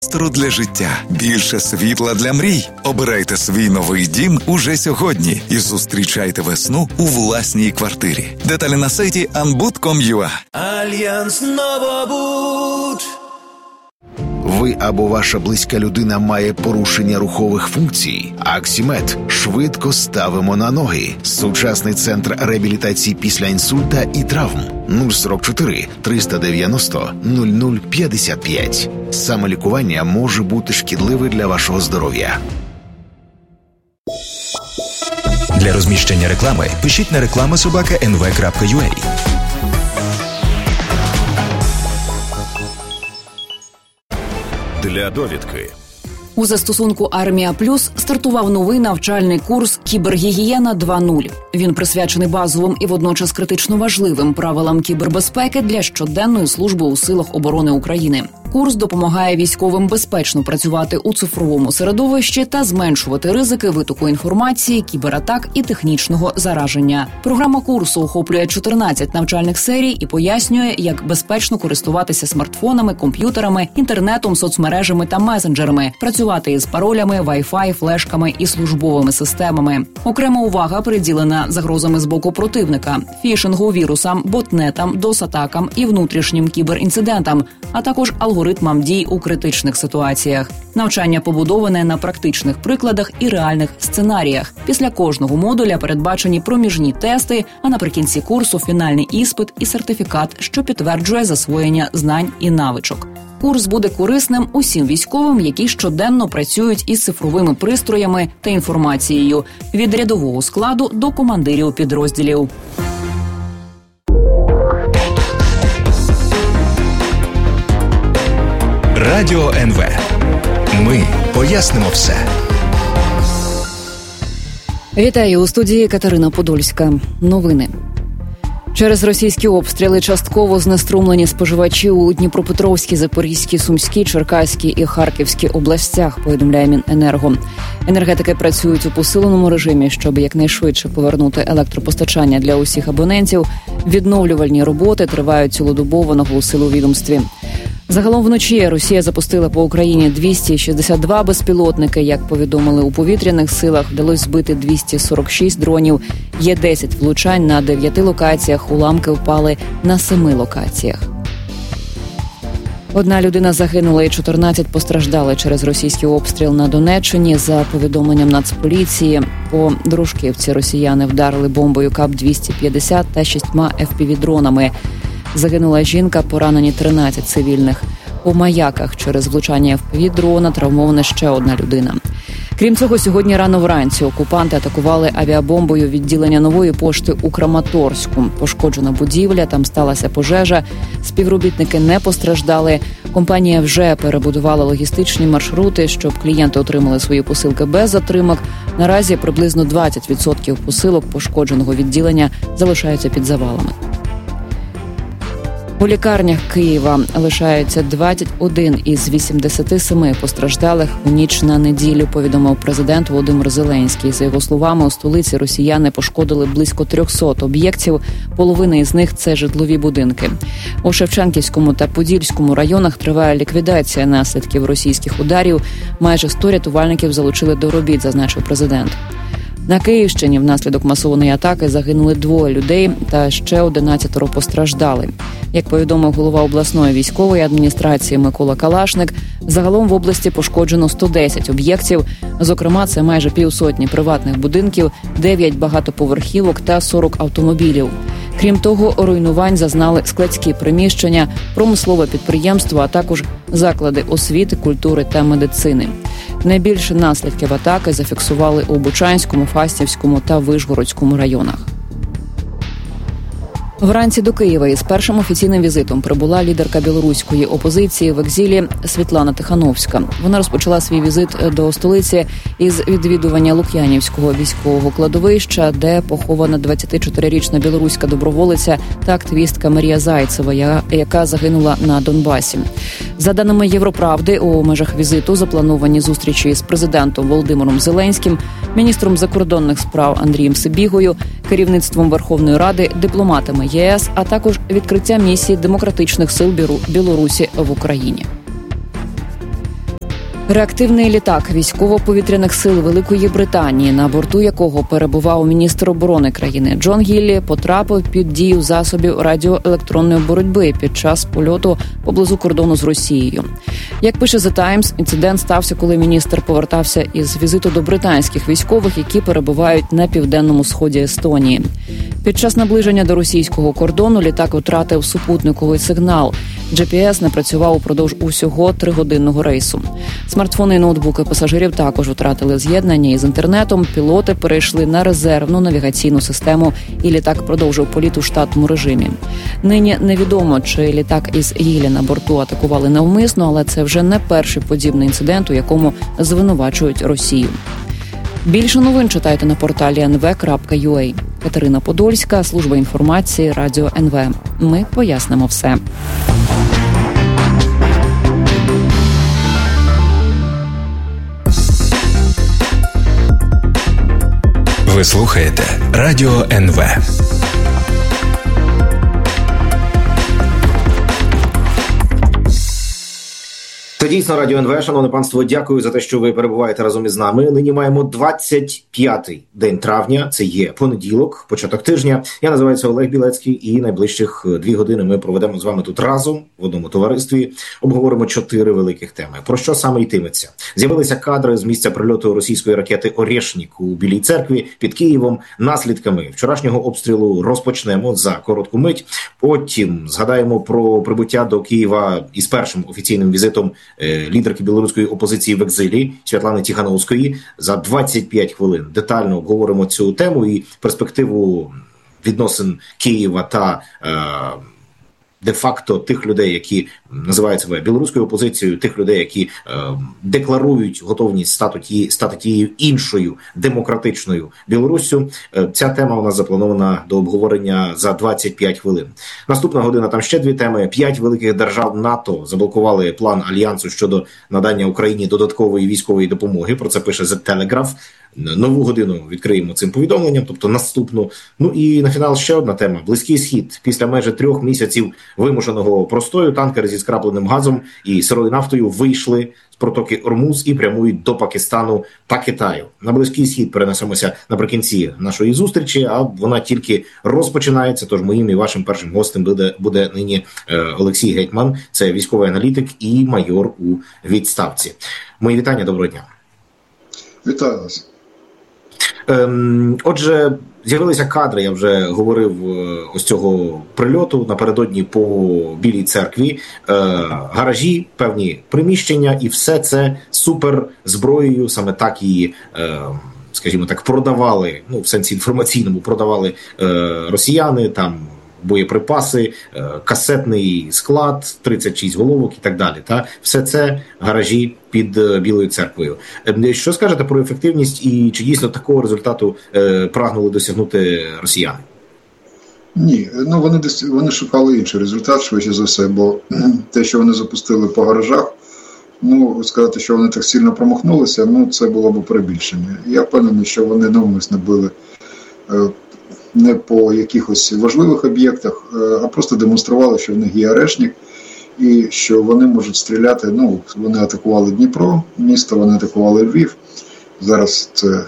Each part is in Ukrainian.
Для життя. Більше світла для мрій. Обирайте свій новий дім уже сьогодні і зустрічайте весну у власній квартирі. Деталі на сайті anbud.com.ua. Альянс Новобуд. Ви або ваша близька людина має порушення рухових функцій? Аксімед. Швидко ставимо на ноги. Сучасний центр реабілітації після інсульта і травм. 044 390 0055. Самолікування може бути шкідливе для вашого здоров'я. Для розміщення реклами пишіть на reklama@nv.ua. Для довідки. У застосунку «Армія Плюс» стартував новий навчальний курс «Кібергігієна 2.0». Він присвячений базовим і водночас критично важливим правилам кібербезпеки для щоденної служби у Силах оборони України. Курс допомагає військовим безпечно працювати у цифровому середовищі та зменшувати ризики витоку інформації, кібератак і технічного зараження. Програма курсу охоплює 14 навчальних серій і пояснює, як безпечно користуватися смартфонами, комп'ютерами, інтернетом, соцмережами та месенджерами, працювати із паролями, Wi-Fi, флешками і службовими системами. Окрема увага приділена загрозами з боку противника, фішингу, вірусам, ботнетам, DOS-атакам і внутрішнім кіберінцидентам, а також алгоритмам дій у критичних ситуаціях. Навчання побудоване на практичних прикладах і реальних сценаріях. Після кожного модуля передбачені проміжні тести, а наприкінці курсу фінальний іспит і сертифікат, що підтверджує засвоєння знань і навичок. Курс буде корисним усім військовим, які щоденно працюють із цифровими пристроями та інформацією від рядового складу до командирів підрозділів. Радіо НВ. Ми пояснимо все. Вітаю, у студії Катерина Подольська. Новини. Через російські обстріли частково знеструмлені споживачі у Дніпропетровській, Запорізькій, Сумській, Черкаській і Харківській областях, повідомляє Міненерго. Енергетики працюють у посиленому режимі, щоб якнайшвидше повернути електропостачання для усіх абонентів. Відновлювальні роботи тривають цілодобово, наголосили у відомстві. Загалом вночі Росія запустила по Україні 262 безпілотники. Як повідомили у повітряних силах, вдалося збити 246 дронів. Є 10 влучань на 9 локаціях, уламки впали на 7 локаціях. Одна людина загинула і 14 постраждали через російський обстріл на Донеччині. За повідомленням Нацполіції, по Дружківці росіяни вдарили бомбою КАП-250 та 6 FPV-дронами. Загинула жінка, поранені 13 цивільних. У Маяках через влучання FPV-дрона травмована ще одна людина. Крім цього, сьогодні рано вранці окупанти атакували авіабомбою відділення Нової пошти у Краматорську. Пошкоджена будівля, там сталася пожежа. Співробітники не постраждали. Компанія вже перебудувала логістичні маршрути, щоб клієнти отримали свої посилки без затримок. Наразі приблизно 20% посилок пошкодженого відділення залишаються під завалами. У лікарнях Києва лишаються 21 із 87 постраждалих у ніч на неділю, повідомив президент Володимир Зеленський. За його словами, у столиці росіяни пошкодили близько 300 об'єктів, половина із них – це житлові будинки. У Шевченківському та Подільському районах триває ліквідація наслідків російських ударів. Майже 100 рятувальників залучили до робіт, зазначив президент. На Київщині внаслідок масованої атаки загинули 2 людей та ще 11 постраждали. Як повідомив голова обласної військової адміністрації Микола Калашник, загалом в області пошкоджено 110 об'єктів, зокрема це майже півсотні приватних будинків, 9 багатоповерхівок та 40 автомобілів. Крім того, руйнувань зазнали складські приміщення, промислове підприємство, а також заклади освіти, культури та медицини. Найбільше наслідків атаки зафіксували у Бучанському, Фастівському та Вишгородському районах. Вранці до Києва із першим офіційним візитом прибула лідерка білоруської опозиції в екзилі Світлана Тихановська. Вона розпочала свій візит до столиці із відвідування Лук'янівського військового кладовища, де похована 24-річна білоруська доброволиця та активістка Марія Зайцева, яка загинула на Донбасі. За даними Європравди, у межах візиту заплановані зустрічі з президентом Володимиром Зеленським, міністром закордонних справ Андрієм Сибігою, керівництвом Верховної Ради, дипломатами ЄС, а також відкриття місії демократичних сил Білорусі в Україні. Реактивний літак військово-повітряних сил Великої Британії, на борту якого перебував міністр оборони країни Джон Гіллі, потрапив під дію засобів радіоелектронної боротьби під час польоту поблизу кордону з Росією. Як пише The Times, інцидент стався, коли міністр повертався із візиту до британських військових, які перебувають на південному сході Естонії. Під час наближення до російського кордону літак втратив супутниковий сигнал. GPS не працював упродовж усього 3-годинного рейсу. Смартфони і ноутбуки пасажирів також втратили з'єднання із інтернетом. Пілоти перейшли на резервну навігаційну систему, і літак продовжив політ у штатному режимі. Нині невідомо, чи літак із Гіллі на борту атакували навмисно, але це вже не перший подібний інцидент, у якому звинувачують Росію. Більше новин читайте на порталі nv.ua. Катерина Подольська, служба інформації, Радіо НВ. Ми пояснимо все. Ви слухаєте Радіо НВ. Це дійсно Радіо НВ. Шановне панство, дякую за те, що ви перебуваєте разом із нами. Нині маємо 25-й день травня. Це є понеділок, початок тижня. Я називаюся Олег Білецький, і найближчих 2 години ми проведемо з вами тут разом, в одному товаристві. Обговоримо 4 великих теми. Про що саме йтиметься? З'явилися кадри з місця прильоту російської ракети «Орєшнік» у Білій церкві під Києвом. Наслідками вчорашнього обстрілу розпочнемо за коротку мить. Потім згадаємо про прибуття до Києва із першим офіційним візитом лідерки білоруської опозиції в екзилі Світлани Тихановської. За 25 хвилин детально обговоримо цю тему і перспективу відносин Києва та де-факто тих людей, які називають себе білоруською опозицією, тих людей, які декларують готовність стати тією іншою демократичною Білоруссю. Ця тема у нас запланована до обговорення за 25 хвилин. Наступна година, там ще 2 теми. 5 великих держав НАТО заблокували план Альянсу щодо надання Україні додаткової військової допомоги. Про це пише The Telegraph. Нову годину відкриємо цим повідомленням, тобто наступну. Ну і на фінал ще одна тема. Близький Схід. Після майже 3 місяців вимушеного простою танкери зі скрапленим газом і сирою нафтою вийшли з протоки Ормуз і прямують до Пакистану та Китаю. На Близький Схід перенесемося наприкінці нашої зустрічі, а вона тільки розпочинається, тож моїм і вашим першим гостем буде нині Олексій Гетьман. Це військовий аналітик і майор у відставці. Мої вітання, доброго дня. Вітаю вас. Отже, з'явилися кадри, я вже говорив, ось цього прильоту напередодні по Білій церкві, гаражі, певні приміщення, і все це суперзброєю, саме так її, скажімо так, продавали, ну, в сенсі інформаційному продавали росіяни, там боєприпаси, касетний склад, 36 головок і так далі. Та все це гаражі під Білою церквою. Що скажете про ефективність і чи дійсно такого результату прагнули досягнути росіяни? Ні, ну вони шукали інший результат, швидше за все, бо те, що вони запустили по гаражах, ну, сказати, що вони так сильно промахнулися, ну, це було б перебільшення. Я впевнений, що вони навмисно били не по якихось важливих об'єктах, а просто демонстрували, що в них є «Орєшнік» і що вони можуть стріляти. Ну, вони атакували Дніпро, місто, вони атакували Львів. Зараз це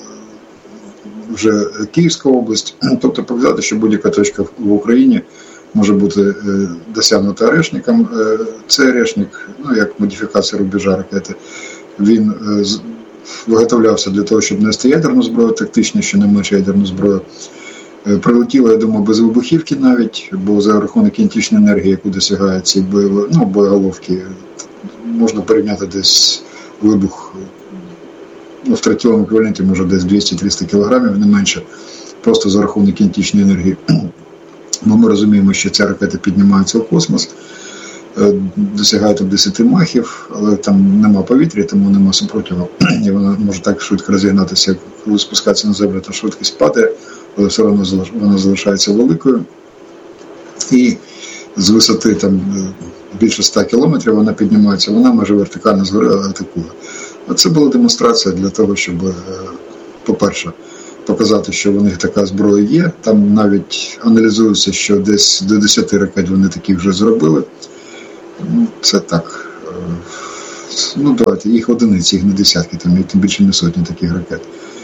вже Київська область. Тобто показати, що будь-яка точка в Україні може бути досягнута «Орєшніком». Це «Орєшнік», ну, як модифікація рубежа ракети, він виготовлявся для того, щоб нести ядерну зброю, тактично, що не менше ядерну зброю. Прилетіло, я думаю, без вибухівки навіть, бо за рахунок кінетичної енергії, яку досягають ці боєголовки, можна порівняти десь вибух, ну, в тротиловому еквіваленті, може, десь 200-300 кілограмів, не менше, просто за рахунок кінетичної енергії. Бо ми розуміємо, що ця ракета піднімається в космос, досягає там 10 махів, але там нема повітря, тому нема супротиву. І вона може так швидко розігнатися, коли спускатися на землю, то швидкість падає, але все одно вона залишається великою. І з висоти там більше 100 кілометрів вона піднімається, вона майже вертикально згори атакує. А це була демонстрація для того, щоб, по-перше, показати, що в них така зброя є. Там навіть аналізується, що десь до 10 ракет вони такі вже зробили. Це так, давайте, їх одиниці, їх не десятки, там, і тим більше не сотні таких ракет.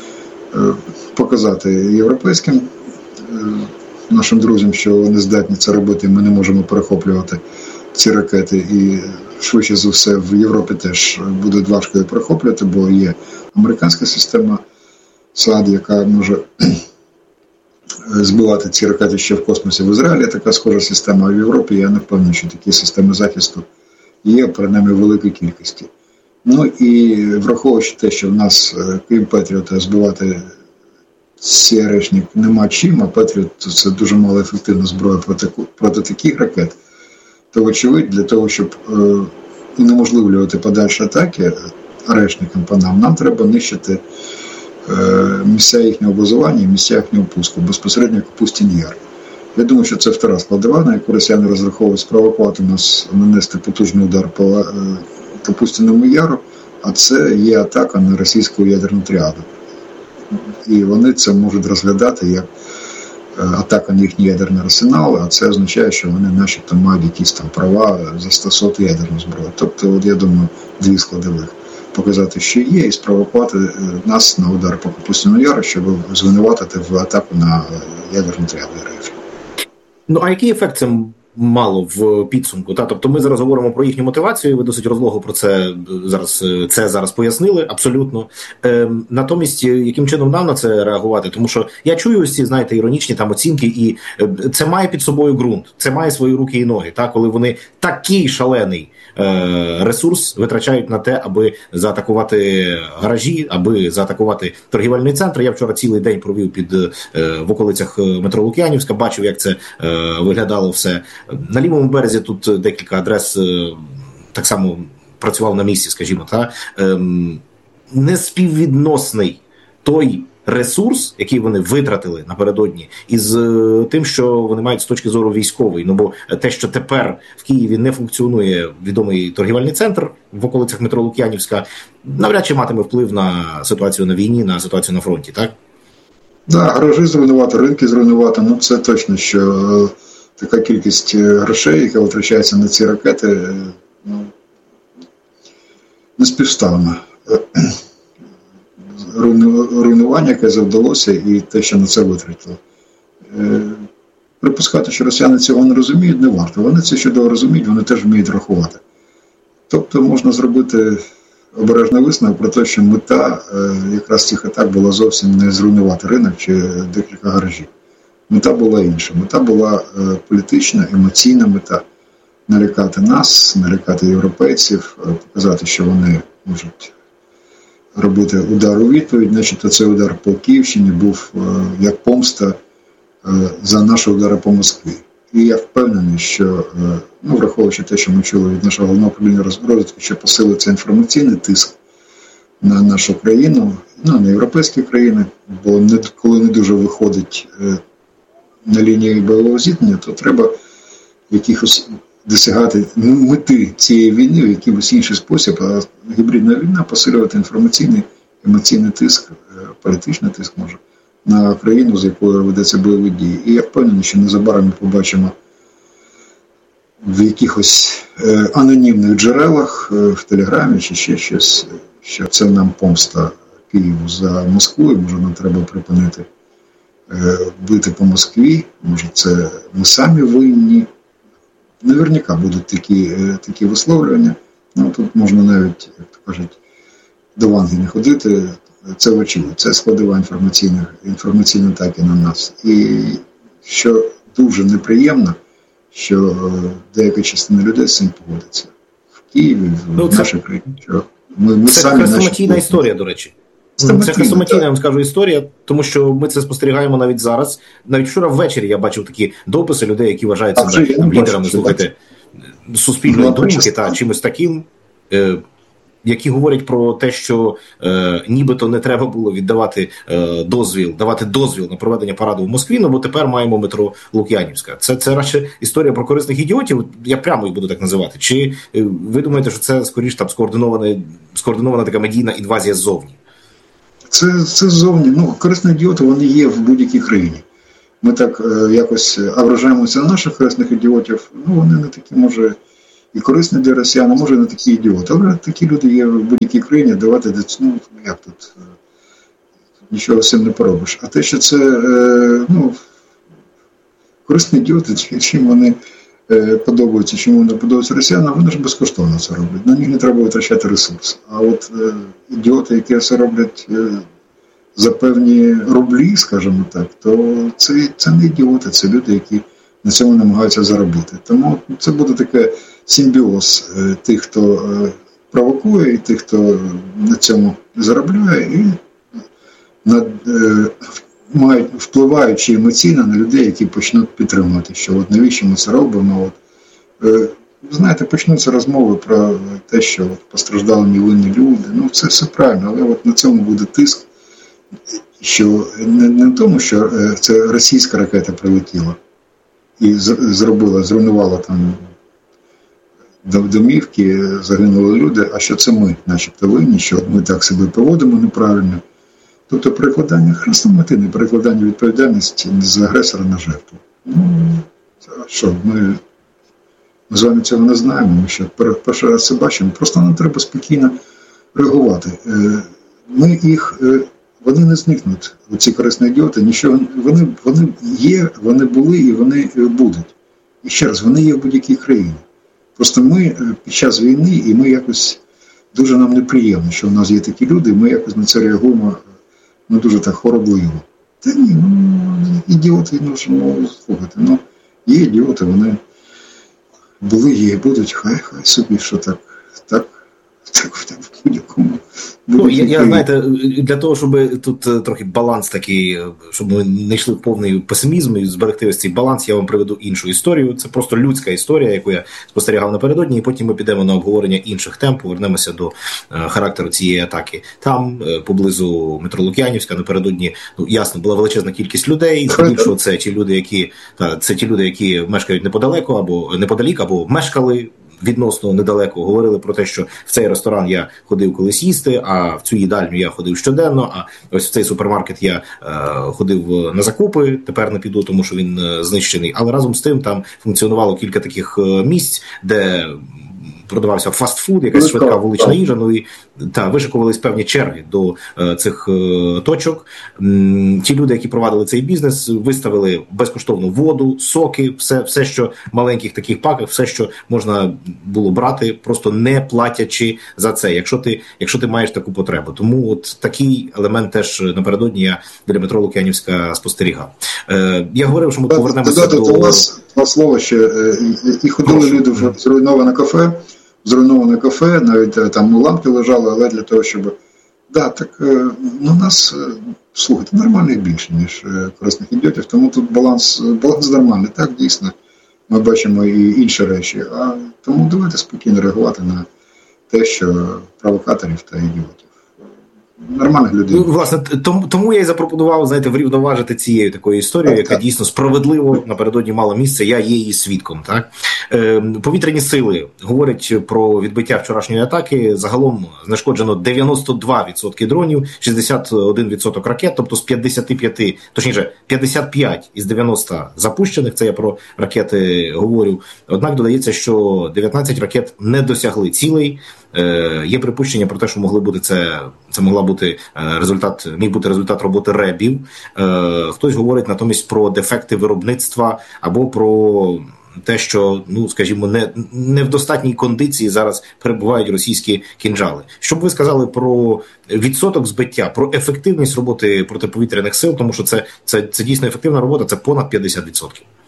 Показати європейським нашим друзям, що вони здатні це робити, ми не можемо перехоплювати ці ракети, і швидше за все в Європі теж буде важко її перехоплювати, бо є американська система САД, яка може збивати ці ракети ще в космосі. В Ізраїлі така схожа система, а в Європі я не впевнений, що такі системи захисту є, принаймні, в великій кількості. Ну і враховуючи те, що в нас, крім Петріота, збивати ЦРшник нема чим, а Петріот – це дуже малоефективна зброя проти таких ракет, то, вочевидь, для того, щоб унеможливлювати подальші атаки Ршникам по нам треба нищити місця їхнього базування і місця їхнього пуску, безпосередньо Капустін Яр. Я думаю, що це втора складова, на яку росіяни розраховують спровокувати нас, нанести потужний удар по Капустіному Яру, а це є атака на російську ядерну тріаду. І вони це можуть розглядати як атака на їхній ядерний арсенал, а це означає, що вони начебто мають якісь там права застосувати ядерну зброю. Тобто, я думаю, дві складових. Показати, що є, і спровокувати нас на удар по Капустіну Яру, щоб звинуватити в атаку на ядерну тріаду РФ. Ну, а який ефект це мало в підсумку? Тобто ми зараз говоримо про їхню мотивацію, ви досить розлого про це зараз пояснили, абсолютно. Натомість, яким чином нам на це реагувати? Тому що я чую ось ці, знаєте, іронічні там оцінки, і це має під собою ґрунт, це має свої руки і ноги, коли вони такий шалений ресурс витрачають на те, аби заатакувати гаражі, аби заатакувати торгівельний центр. Я вчора цілий день провів в околицях метро Лук'янівська, бачив, як це виглядало все. На лівому березі тут декілька адрес так само працював на місці, скажімо, неспіввідносний той ресурс, який вони витратили напередодні, із тим, що вони мають з точки зору військової. Ну, бо те, що тепер в Києві не функціонує відомий торгівельний центр в околицях метро Лук'янівська, навряд чи матиме вплив на ситуацію на війні, на ситуацію на фронті, так? Так, гаражі зруйнувати, ринки зруйнувати, це точно, що така кількість грошей, яка витрачається на ці ракети, не співставна. Руйнування, яке завдалося, і те, що на це витратили. Припускати, що росіяни цього не розуміють, не варто. Вони це чудово розуміють, вони теж вміють рахувати. Тобто можна зробити обережний висновок про те, що мета якраз цих атак була зовсім не зруйнувати ринок чи декілька гаражів. Мета була інша. Мета була політична, емоційна мета. Налякати нас, налякати європейців, показати, що вони можуть робити удар у відповідь, начебто цей удар по Київщині був як помста за наші удари по Москві. І я впевнений, що, враховуючи те, що ми чули від нашого головного управління розвідки, що посилиться інформаційний тиск на нашу країну, на європейські країни, бо коли не дуже виходить на лінії бойового зіткнення, то треба якихось досягати мети цієї війни в якийсь інший спосіб, а гібридна війна посилювати інформаційний, емоційний тиск, політичний тиск може, на країну, з якою ведеться бойові дії. І я впевнений, що незабаром ми побачимо в якихось анонімних джерелах, в Телеграмі чи ще щось, що це нам помста Києву за Москву, і може нам треба припинити бити по Москві, може це ми самі винні. Наверняка будуть такі висловлювання. Тут можна навіть, як то кажуть, до Ванги не ходити. Це вочевидь. Це складова інформаційна атаки на нас. І що дуже неприємно, що деяка частина людей з цим поводиться. В Києві, в нашій країні. Це хрестоматійна історія, до речі. Це хрестоматійна, я вам скажу, історія, тому що ми це спостерігаємо навіть зараз. Навіть вчора ввечері я бачив такі дописи людей, які вважають себе лідерами, слухайте, суспільної думки та чимось таким, які говорять про те, що нібито не треба було давати дозвіл на проведення параду в Москві, бо тепер маємо метро Лук'янівська. Це радше історія про корисних ідіотів, я прямо їх буду так називати. Чи ви думаєте, що це скоріш там скоординована така медійна інвазія ззовні? Це ззовні. Корисні ідіоти, вони є в будь-якій країні. Ми так якось ображаємося на наших корисних ідіотів, вони не такі, може, і корисний для росіян, а може не такі ідіоти. Але такі люди є в будь-якій країні, давати, ну, як тут, нічого з цим не поробиш. А те, що це, ну, корисні ідіоти, чим вони подобаються, чим вони подобаються росіянам, вони ж безкоштовно це роблять. На них не треба витрачати ресурс. А от ідіоти, які це роблять за певні рублі, скажімо так, то це не ідіоти, це люди, які на цьому намагаються заробити. Тому це буде таке симбіоз тих, хто провокує, і тих, хто на цьому заробляє, і впливаючи емоційно на людей, які почнуть підтримувати, що от навіщо ми це робимо. Знаєте, почнуться розмови про те, що от постраждали невинні люди. Ну, це все правильно, але от на цьому буде тиск, що не в тому, що це російська ракета прилетіла і зруйнувала там домівки, загинули люди, а що це ми, начебто винні, що ми так себе поводимо неправильно. Тобто перекладання хрестоматини, перекладання відповідальності з агресора на жертву. Ну, що, ми з вами цього не знаємо, ми ще перший раз це бачимо, просто нам треба спокійно реагувати. Вони не зникнуть, ці корисні ідіоти, нічого, вони є, вони були і вони будуть. І ще раз, вони є в будь-якій країні. Просто ми під час війни, і ми якось, дуже нам неприємно, що в нас є такі люди, і ми якось на це реагуємо, ну, дуже так хоробливо. Та ні, ідіоти, слухайте, є ідіоти, вони були, є і будуть, хай собі, що так в будь-якому. Ну, я, знаєте, для того, щоб тут трохи баланс такий, щоб ми не йшли в повний песимізм і зберегти ось цей баланс, я вам приведу іншу історію. Це просто людська історія, яку я спостерігав напередодні, і потім ми підемо на обговорення інших тем, повернемося до характеру цієї атаки. Там, поблизу метро Лук'янівська, напередодні, ну, ясно, була величезна кількість людей, здебільшого це ті люди, які мешкають неподалік, або мешкали відносно недалеко, говорили про те, що в цей ресторан я ходив колись їсти, а в цю їдальню я ходив щоденно, а ось в цей супермаркет я ходив на закупи, тепер не піду, тому що він знищений. Але разом з тим там функціонувало кілька таких місць, де продавався фастфуд, якась швидка вулична їжа, ну і вишикувались певні черги до цих точок. Ті люди, які провадили цей бізнес, виставили безкоштовну воду, соки, все, що в маленьких таких паках, все, що можна було брати, просто не платячи за це, якщо ти маєш таку потребу. Тому от такий елемент теж напередодні я біля метро Лук'янівська спостерігав. Я говорив, що ми повернемося до... У вас два слова ще. І ходили люди в зруйноване кафе, навіть там лампи лежали, але для того, щоб... у нас, слухайте, нормальних більше, ніж корисних ідіотів, тому тут баланс нормальний, так, дійсно. Ми бачимо і інші речі, тому давайте спокійно реагувати на те, що провокаторів та ідіотів. Нормальних людей. Ну, власне, тому я і запропонував, знаєте, врівноважити цією такою історією, яка дійсно справедливо напередодні мала місце, я є її свідком. Так? Повітряні сили говорять про відбиття вчорашньої атаки. Загалом знешкоджено 92% дронів, 61% ракет, тобто з 55 із 90 запущених, це я про ракети говорю. Однак додається, що 19 ракет не досягли цілей. Є припущення про те, що міг бути результат роботи РЕБів. Хтось говорить натомість про дефекти виробництва або про те, що, скажімо, не в достатній кондиції зараз перебувають російські кінжали. Що б ви сказали про відсоток збиття, про ефективність роботи протиповітряних сил, тому що це дійсно ефективна робота, це понад 50%.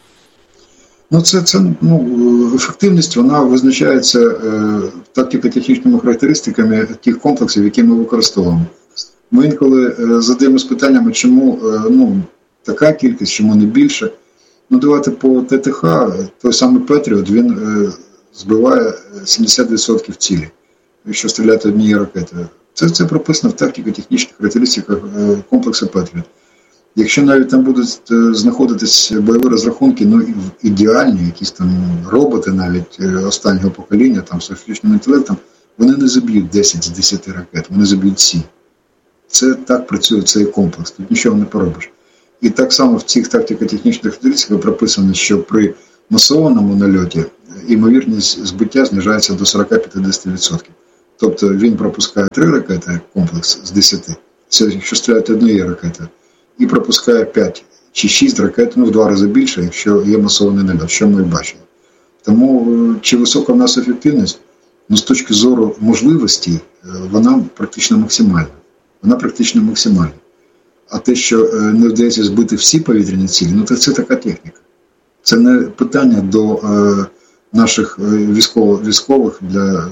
Ефективність, вона визначається тактико-технічними характеристиками тих комплексів, які ми використовуємо. Ми інколи задаємось питаннями, чому така кількість, чому не більше. Давайте по ТТХ, той самий Петріот, він збиває 70% цілі, якщо стріляти однією ракетою. Це прописано в тактико-технічних характеристиках комплексу Петріот. Якщо навіть там будуть знаходитись бойові розрахунки, ідеальні, якісь там роботи навіть останнього покоління, там з штучним інтелектом, вони не заб'ють 10 з 10 ракет, вони заб'ють 7. Це так працює цей комплекс, тут нічого не поробиш. І так само в цих тактико-технічних характеристиках прописано, що при масованому нальоті ймовірність збиття знижається до 40-50%. Тобто він пропускає 3 ракети, комплекс з 10, це якщо стріляти однієї ракети, і пропускає 5 чи 6 ракет, в 2 рази більше, якщо є масований нальот, що ми бачимо. Тому чи висока в нас ефективність? З точки зору можливості, вона практично максимальна. А те, що не вдається збити всі повітряні цілі, то це така техніка. Це не питання до наших військових для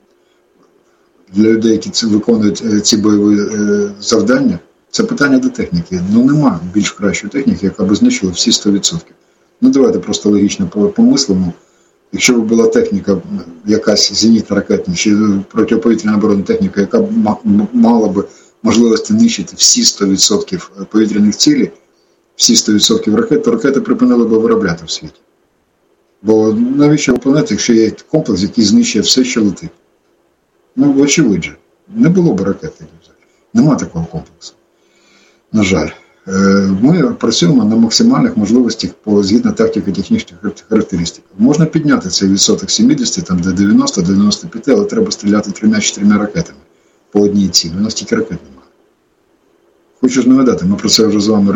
людей, які виконують ці бойові завдання. Це питання до техніки. Нема більш кращої техніки, яка б знищила всі 100%. Давайте просто логічно помислимо. Якщо б була техніка, якась зенітно-ракетна чи протиповітряна оборонна техніка, яка б мала б можливості нищити всі 100% повітряних цілей, всі 100% ракет, то ракети припинили б виробляти в світі. Бо навіщо планети, якщо є комплекс, який знищує все, що летить? Очевидно, не було б ракет. Нема такого комплексу. На жаль. Ми працюємо на максимальних можливостях згідно тактико-технічних характеристик. Можна підняти цей відсоток 70, до 90-95, але треба стріляти 3-4 ракетами по одній цілі. У нас тільки ракет немає. Хочу ж нагадати, ми про це вже з вами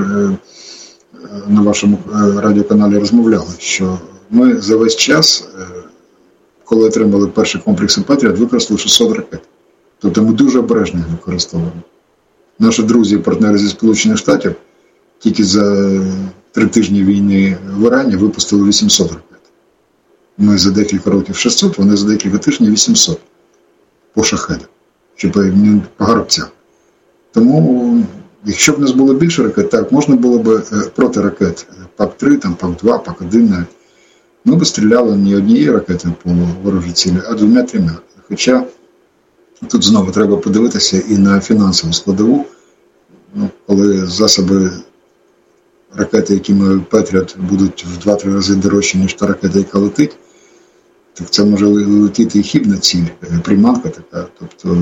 на вашому радіоканалі розмовляли, що ми за весь час, коли отримали перші комплекси Патріот, використали 600 ракет. Тобто ми дуже обережно їх використовуємо. Наші друзі і партнери зі Сполучених Штатів тільки за 3 тижні війни в Ірані випустили 800 ракет. Ми за декілька років 600, вони за декілька тижнів 800 по шахедах, чи по горобцях. Тому, якщо б у нас було більше ракет, так, можна було б проти ракет ПАК-3, ПАК-2, ПАК-1, ми б стріляли не однією ракетою по ворожій цілі, а 2-3. Хоча тут знову треба подивитися і на фінансову складову. Коли засоби ракети, якими Патріот, будуть в 2-3 рази дорожчі, ніж та ракета, яка летить, так це може летіти і хибна ціль, приманка така. Тобто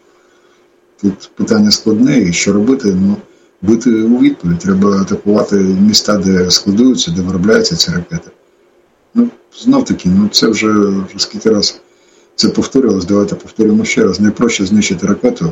тут питання складне, і що робити? Бити у відповідь. Треба атакувати міста, де складуються, де виробляються ці ракети. Знов-таки, це вже скільки раз це повторювалось, давайте повторюємо ще раз. Найпроще знищити ракету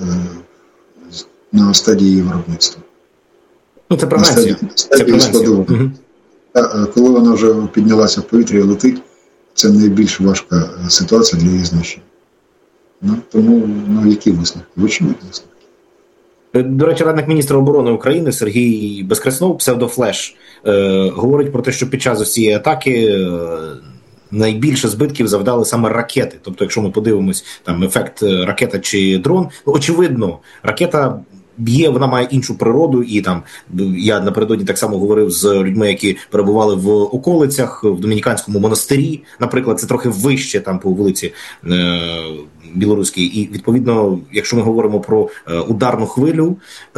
на стадії її виробництва. Це превенція. Стадії складової. Коли вона вже піднялася в повітря і летить, це найбільш важка ситуація для її знищення. Тому, які висновки? Очевидні висновки. До речі, радник міністра оборони України Сергій Безкреснов, псевдофлеш, говорить про те, що під час цієї атаки найбільше збитків завдали саме ракети. Тобто, якщо ми подивимось ефект ракета чи дрон, очевидно, ракета б'є, вона має іншу природу, і я напередодні так само говорив з людьми, які перебували в околицях, в Домініканському монастирі, наприклад, це трохи вище по вулиці Білоруській, і відповідно, якщо ми говоримо про ударну хвилю,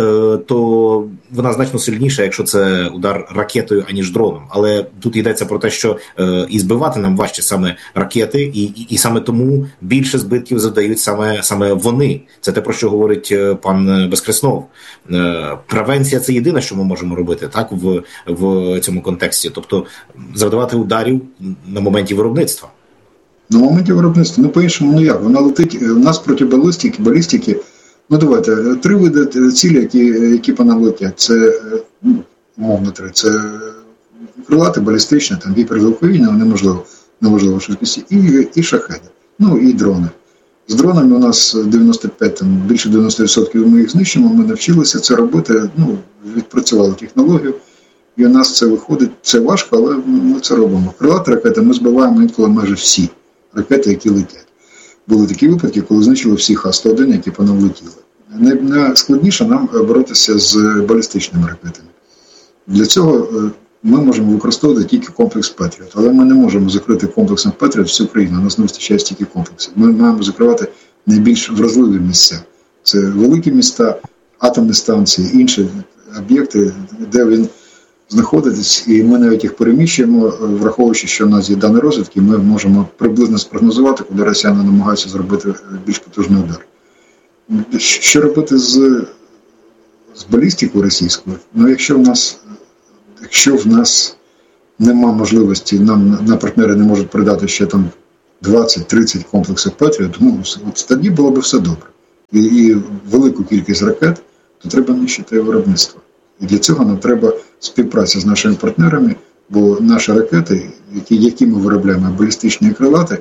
то вона значно сильніша, якщо це удар ракетою, аніж дроном. Але тут йдеться про те, що і збивати нам важче саме ракети, і саме тому більше збитків завдають саме вони. Це те, про що говорить пан Безкреснов. Превенція – це єдине, що ми можемо робити в цьому контексті. Тобто завдавати ударів на моменті виробництва. На моменті виробництва, по-іншому, як? Вона летить, у нас проти балістики, давайте, 3 види цілі, які по нам летять. Це, умовно 3, це крилати, балістичні, гіперзвукові, неможливо швидкості, і шахеди, і дрони. З дронами у нас 95, більше 90% ми їх знищимо, ми навчилися це робити, відпрацювали технологію, і у нас це виходить, це важко, але ми це робимо. Крилаті ракети ми збиваємо інколи майже всі ракети, які летять. Були такі випадки, коли знищили всі Х-101, які по нам летіли. Найскладніше нам боротися з балістичними ракетами. Для цього ми можемо використовувати тільки комплекс Патріот, але ми не можемо закрити комплексом Патріот всю країну, у нас не вистачає стільки комплексів. Ми маємо закривати найбільш вразливі місця. Це великі міста, атомні станції, інші об'єкти, де він знаходитись, і ми навіть їх переміщуємо, враховуючи, що в нас є дані розвідки, ми можемо приблизно спрогнозувати, куди росіяни намагаються зробити більш потужний удар. Що робити з балістикою російською? Якщо в нас нема можливості, нам на партнери не можуть придати ще там 20-30 комплексів Петріот, от тоді було б все добре. І велику кількість ракет, то треба нищити виробництво. І для цього нам треба співпраця з нашими партнерами, бо наші ракети, які ми виробляємо, балістичні і крилаті,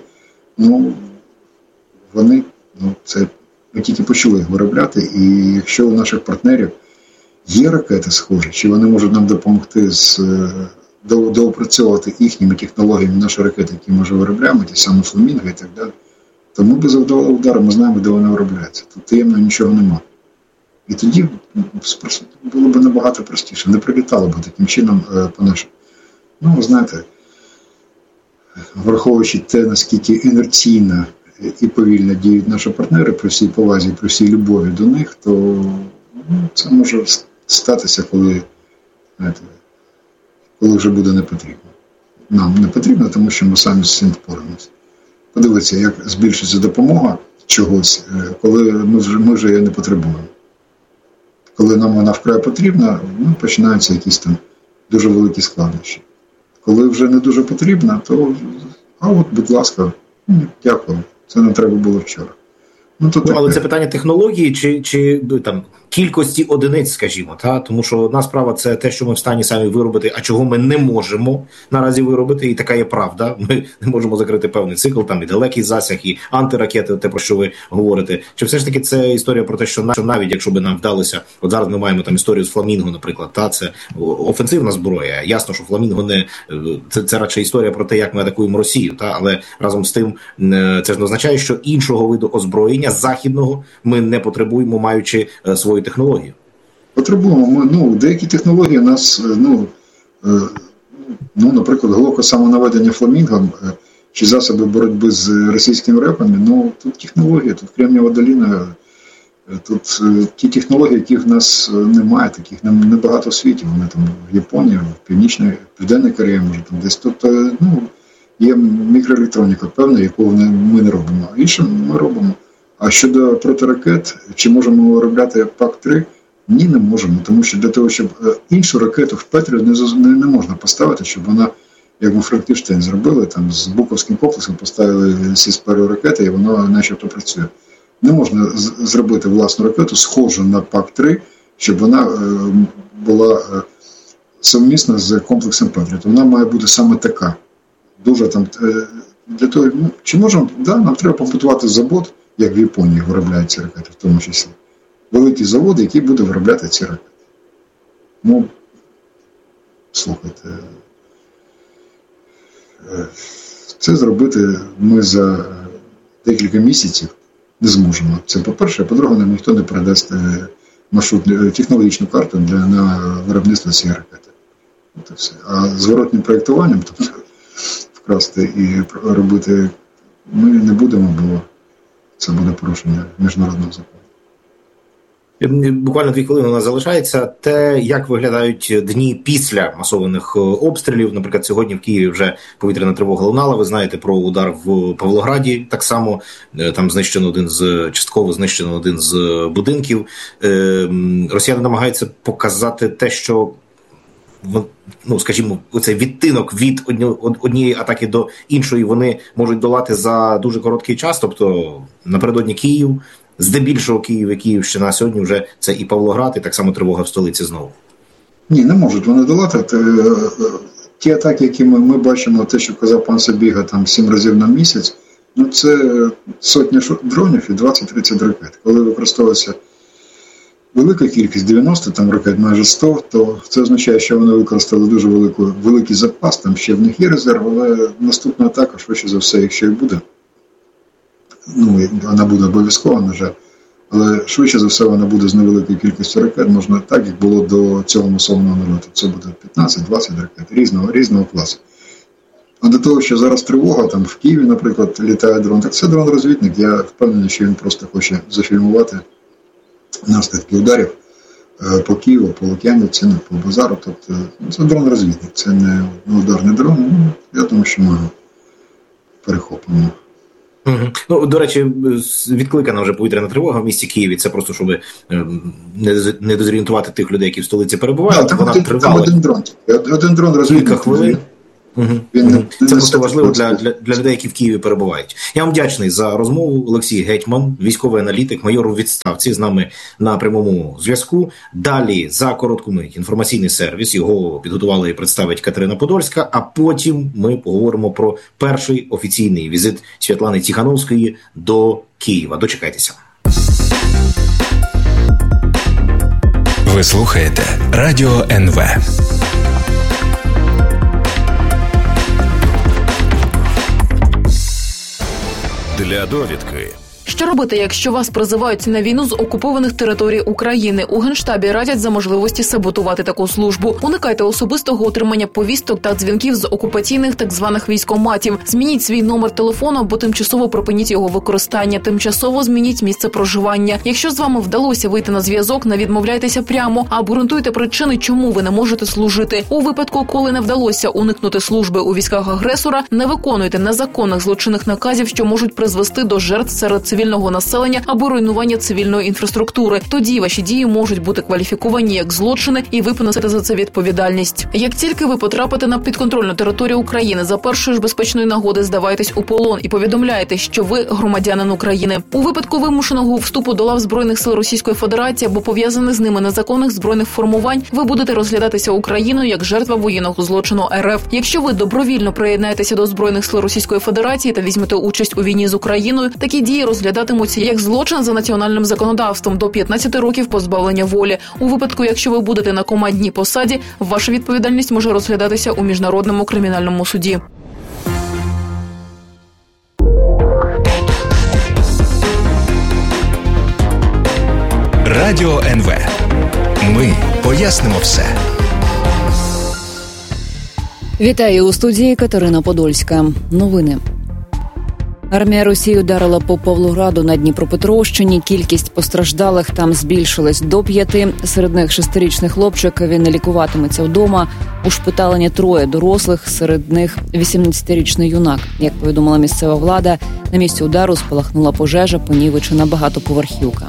вони, це ми тільки почали їх виробляти, і якщо у наших партнерів є ракети схожі, чи вони можуть нам допомогти доопрацьовувати їхніми технологіями наші ракети, які ми вже виробляємо, ті самі «Фламінго» і так далі, то ми б завдали удару, ми знаємо, де вони виробляються. Тут таємно нічого нема. І тоді було б набагато простіше, не прилітало б таким чином по нашим. Ви знаєте, враховуючи те, наскільки інерційно і повільно діють наші партнери при всій повазі, при всій любові до них, то це може статися, коли вже буде не потрібно. Нам не потрібно, тому що ми самі з цим впораємося. Подивіться, як збільшиться допомога чогось, коли ми вже її не потребуємо. Коли нам вона вкрай потрібна, починаються якісь там дуже великі складнощі. Коли вже не дуже потрібна, то, будь ласка, дякую, це не треба було вчора. Але це питання технології чи там кількості одиниць, скажімо, тому що одна справа це те, що ми в стані самі виробити, а чого ми не можемо наразі виробити, і така є правда. Ми не можемо закрити певний цикл, там і далекий засяг, і антиракети, те, про що ви говорите. Чи все ж таки це історія про те, що навіть якщо би нам вдалося, от зараз ми маємо там історію з «Фламінго», наприклад, це офенсивна зброя. Ясно, що «Фламінго» це радше історія про те, як ми атакуємо Росію, але разом з тим це ж не означає, що іншого виду озброєння західного ми не потребуємо, маючи свою технологію. Потребуємо. Деякі технології у нас, наприклад, глибоке самонаведення «Фламінго» чи засоби боротьби з російськими репами, тут технології, тут Кремнієва долина, тут ті технології, яких в нас немає, таких небагато в світі. Вони там в Японії, в Південній Кореї, може там десь. Тут, є мікроелектроніка певна, яку ми не робимо, а інше ми робимо. А щодо протиракет, чи можемо виробляти ПАК-3? Ні, не можемо, тому що для того, щоб іншу ракету в Петріот не можна поставити, щоб вона, як ми Франкенштейн зробили, там з Буковським комплексом поставили Сі-1 ракети, і вона начебто працює. Не можна зробити власну ракету, схожу на ПАК-3, щоб вона була сумісна з комплексом Петріот. Вона має бути саме така. Дуже там, для того, чи можемо, нам треба побудувати завод, як в Японії виробляють ці ракети, в тому числі. Великі заводи, які будуть виробляти ці ракети. Слухайте, це зробити ми за декілька місяців не зможемо. Це по-перше, а по-друге, нам ніхто не передасть технологічну карту на виробництво цієї ракети. От і все. А зворотнім проєктуванням, тобто вкрасти і робити ми не будемо, бо це буде порушення міжнародного закону. Буквально 2 хвилини у нас залишається. Те, як виглядають дні після масованих обстрілів. Наприклад, сьогодні в Києві вже повітряна тривога лунала. Ви знаєте про удар в Павлограді. Так само там частково знищено один з будинків. Росіяни намагаються показати те, що скажімо, оцей відтинок від однієї атаки до іншої вони можуть долати за дуже короткий час. Тобто напередодні Київ, здебільшого Київ і Київщина, сьогодні вже це і Павлоград, і так само тривога в столиці знову. Ні, не можуть вони долати. Ті атаки, які ми бачимо, те, що казав пан Сабіга, там 7 разів на місяць, це сотні дронів і 20-30 ракет. Коли використовується велика кількість, 90 там ракет, майже 100, то це означає, що вони використали дуже великий запас, там ще в них є резерв, але наступна атака, швидше за все, якщо і буде, вона буде обов'язково, на жаль, але швидше за все вона буде з невеликою кількістю ракет, можна так, як було до цього масового нальоту. Це буде 15-20 ракет різного класу. А до того, що зараз тривога, там в Києві, наприклад, літає дрон, так це дрон-розвідник, я впевнений, що він просто хоче зафільмувати наслідки ударів по Києву, по Лук'янівці, по Базару. Тобто це дрон-розвідник, це не ударний дрон. Я думаю, що ми перехопимо. До речі, відкликана вже повітряна тривога в місті Києві. Це просто, щоб не дезорієнтувати тих людей, які в столиці перебувають. Там один дрон розвідник. Кілька хвилин. Це просто важливо для людей, які в Києві перебувають. Я вам вдячний за розмову. Олексій Гетьман, військовий аналітик, майор у відставці, з нами на прямому зв'язку. Далі за коротку мить інформаційний сервіс. Його підготувала і представить Катерина Подольська. А потім ми поговоримо про перший офіційний візит Світлани Тихановської до Києва. Дочекайтеся. Ви слухаєте Радіо НВ. Для довідки. Що робити, якщо вас призивають на війну з окупованих територій України? У Генштабі радять за можливості саботувати таку службу. Уникайте особистого отримання повісток та дзвінків з окупаційних так званих військкоматів. Змініть свій номер телефону або тимчасово припиніть його використання. Тимчасово змініть місце проживання. Якщо з вами вдалося вийти на зв'язок, не відмовляйтеся прямо, а обґрунтуйте причини, чому ви не можете служити. У випадку, коли не вдалося уникнути служби у військах агресора, не виконуйте незаконних злочинних наказів, що можуть призвести до жертв серед цивільного населення або руйнування цивільної інфраструктури. Тоді ваші дії можуть бути кваліфіковані як злочини і ви понесете за це відповідальність. Як тільки ви потрапите на підконтрольну територію України, за першої ж безпечної нагоди здавайтесь у полон і повідомляйте, що ви громадянин України. У випадку вимушеного вступу до лав Збройних сил Російської Федерації або пов'язаних з ними незаконних збройних формувань, ви будете розглядатися Україною як жертва воєнного злочину РФ. Якщо ви добровільно приєднаєтеся до Збройних сил Російської Федерації та візьмете участь у війні з Україною, такі дії розглядатимуться як злочин за національним законодавством до 15 років позбавлення волі. У випадку, якщо ви будете на командній посаді, ваша відповідальність може розглядатися у Міжнародному кримінальному суді. Радіо НВ. Ми пояснимо все. Вітаю у студії Катерина Подольська. Новини. Армія Росії ударила по Павлограду на Дніпропетровщині. Кількість постраждалих там збільшилась до 5. Серед них 6-річний хлопчик, він не лікуватиметься вдома. Ушпиталені 3 дорослих, серед них 18-річний юнак. Як повідомила місцева влада, на місці удару спалахнула пожежа, понівечена багатоповерхівка.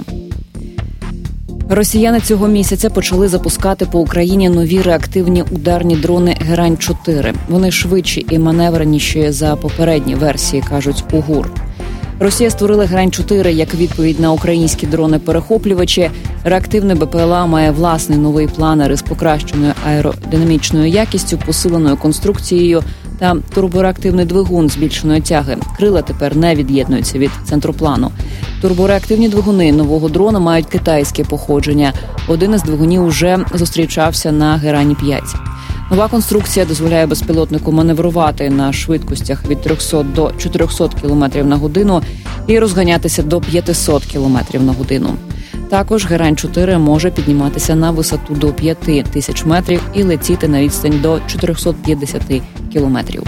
Росіяни цього місяця почали запускати по Україні нові реактивні ударні дрони «Герань-4». Вони швидші і маневреніші за попередні версії, кажуть у ГУР. Росія створила «Герань-4» як відповідь на українські дрони-перехоплювачі. Реактивний БПЛА має власний новий планер із покращеною аеродинамічною якістю, посиленою конструкцією та турбореактивний двигун збільшеної тяги. Крила тепер не від'єднуються від центроплану. Турбореактивні двигуни нового дрона мають китайське походження. Один із двигунів уже зустрічався на «Герані-5». Нова конструкція дозволяє безпілотнику маневрувати на швидкостях від 300 до 400 км на годину і розганятися до 500 км на годину. Також «Герань-4» може підніматися на висоту до 5000 метрів і летіти на відстань до 450 кілометрів.